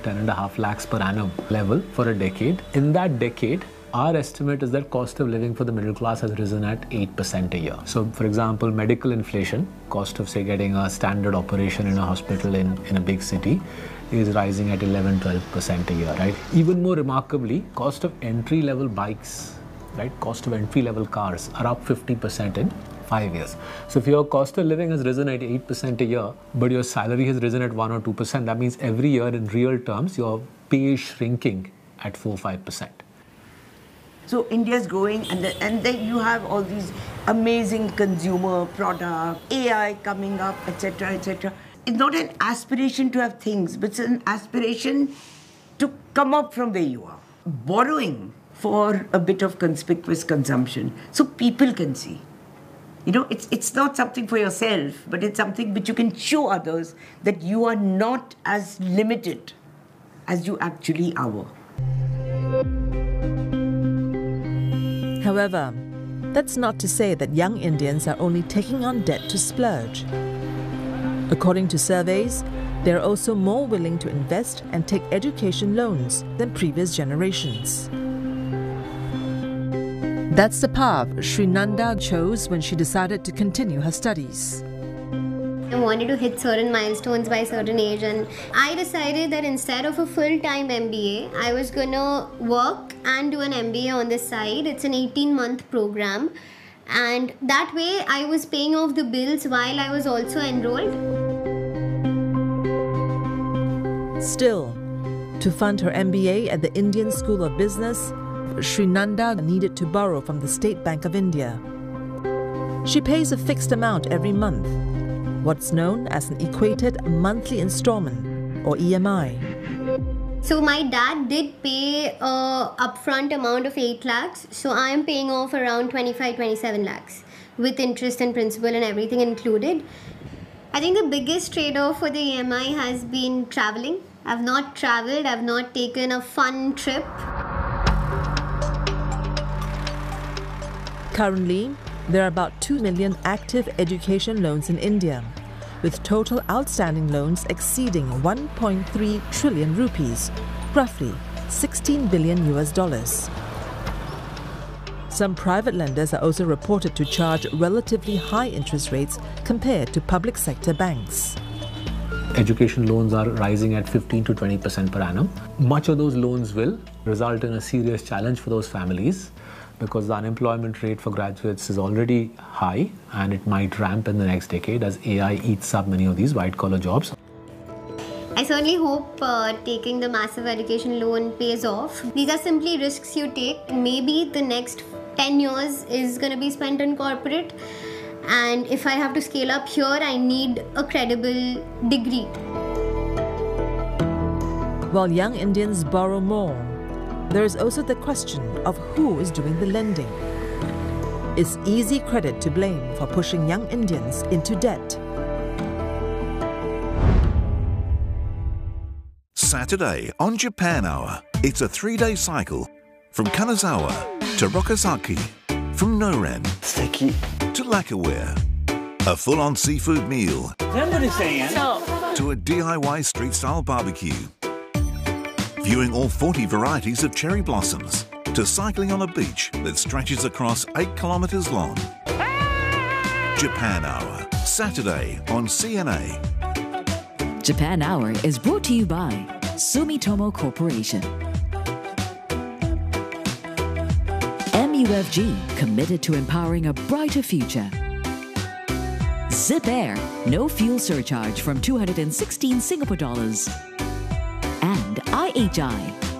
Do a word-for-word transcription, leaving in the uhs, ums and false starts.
ten and a half lakhs per annum level for a decade. In that decade, our estimate is that cost of living for the middle class has risen at eight percent a year. So, for example, medical inflation, cost of, say, getting a standard operation in a hospital in, in a big city, is rising at eleven to twelve percent a year, right? Even more remarkably, cost of entry-level bikes, right, cost of entry-level cars are up fifty percent in five years. So if your cost of living has risen at eight percent a year, but your salary has risen at one or two percent, that means every year in real terms, your pay is shrinking at four to five percent. So India's growing, and, the, and then you have all these amazing consumer products, A I coming up, et cetera, et cetera. It's not an aspiration to have things, but it's an aspiration to come up from where you are. Borrowing for a bit of conspicuous consumption, so people can see. You know, it's, it's not something for yourself, but it's something which you can show others that you are not as limited as you actually are. However, that's not to say that young Indians are only taking on debt to splurge. According to surveys, they are also more willing to invest and take education loans than previous generations. That's the path Srinanda chose when she decided to continue her studies. I wanted to hit certain milestones by a certain age, and I decided that instead of a full-time M B A, I was gonna work and do an M B A on the side. It's an eighteen month program, and that way I was paying off the bills while I was also enrolled. Still, to fund her M B A at the Indian School of Business, Srinanda needed to borrow from the State Bank of India. She pays a fixed amount every month, what's known as an equated monthly installment, or E M I. So my dad did pay a upfront amount of eight lakhs, so I am paying off around twenty-five, twenty-seven lakhs with interest and principal and everything included. I think the biggest trade-off for the E M I has been traveling. I've not traveled, I've not taken a fun trip. Currently, there are about two million active education loans in India, with total outstanding loans exceeding one point three trillion rupees, roughly sixteen billion U S dollars. Some private lenders are also reported to charge relatively high interest rates compared to public sector banks. Education loans are rising at fifteen to twenty percent per annum. Much of those loans will result in a serious challenge for those families, because the unemployment rate for graduates is already high and it might ramp in the next decade as A I eats up many of these white-collar jobs. I certainly hope uh, taking the massive education loan pays off. These are simply risks you take. Maybe the next ten years is going to be spent on corporate, and if I have to scale up here, I need a credible degree. While young Indians borrow more, there is also the question of who is doing the lending. Is easy credit to blame for pushing young Indians into debt? Saturday on Japan Hour, it's a three-day cycle from Kanazawa to Rokasaki, from Noren to Lakaware, a full-on seafood meal to a D I Y street-style barbecue. Viewing all forty varieties of cherry blossoms, to cycling on a beach that stretches across eight kilometres long. Japan Hour, Saturday on C N A. Japan Hour is brought to you by Sumitomo Corporation. M U F G, committed to empowering a brighter future. Zip Air, no fuel surcharge from two hundred sixteen Singapore dollars. And I H I,